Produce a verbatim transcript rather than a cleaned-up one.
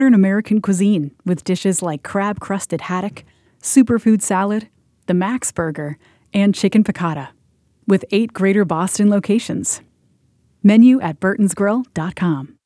modern American cuisine with dishes like crab-crusted haddock, superfood salad, the Max Burger, and chicken piccata, with eight Greater Boston locations. Menu at burtons grill dot com.